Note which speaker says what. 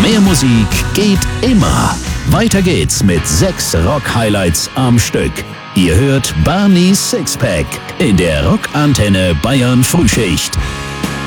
Speaker 1: Mehr Musik geht immer. Weiter geht's mit 6 Rock-Highlights am Stück. Ihr hört Barney's Sixpack in der Rockantenne Bayern Frühschicht.